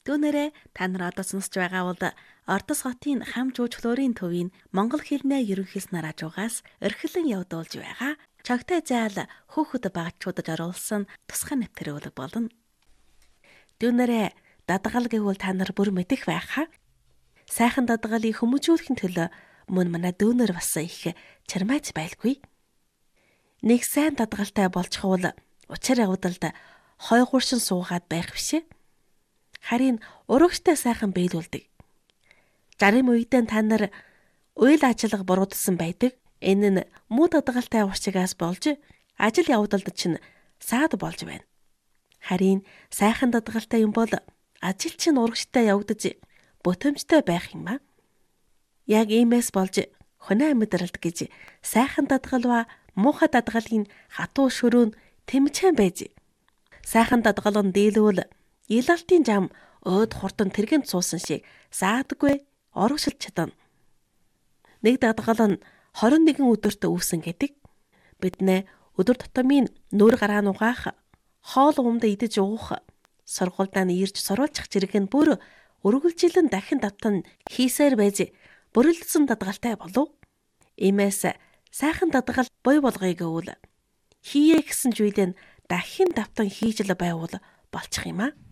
Түүнээрээ та нар одоо сонсож байгаа бол Ордос хотын хам жуулчлалын төвийн монгол хэлний ерөнхийлснээр хажуугаас эрхлэн явуулж байгаа чогтой заал хүүхэд багчуудад оруулсан тусгай нэвтрүүлэг болно. Түүнээрээ дадгал гэвэл та нар бүр мэдэх байхаа. Сайхан дадгалыг хүмүүжүүлэхин төлөө мөн манай дүүнер бас их чармайж байлгүй. Нэг сайн дадгалтай болчихвол учир явдалд хойгууршин суугаад байх бишээ. Харин урагштай сайхан биелүүлдэг. 60 үедээ та нар үйл ажиллагаа буруудсан байдаг. Энэ нь муу дадгалтай урчигаас болж ажил явдалд чинь саад болж байна. Харин сайхан дадгалтай юм бол ажил чинь урагштай явагдаж бүтэмжтэй байх юм аа. Яг иймээс болж хоноо амьдралд гэж сайхан дадгал ба муухай дадгалын хатуу шөрөөнд тэмцэн байж. Сайхан дадгалын дийлүүл илалтын зам өөд хурдан тэргэнд суусан шиг заадаггүй орогшилж чадна. Нэг дадгал нь 21 өдөрт үүсэн гэдэг. Биднээ өдөр тутмын нүүр гараа нугаах, хоол ундаа идэж уух, сургуульдаа ирж сурвалжих зэрэг нь бүр үргэлжилэн дахин давтан хийсээр байж бүрэлдэсэн дадгалтай болов. Иймээс сайхан дадгал бой болгоё гэвэл хийе гэсэн зүйлээ дахин давтан хийж л байвал болчих юм аа.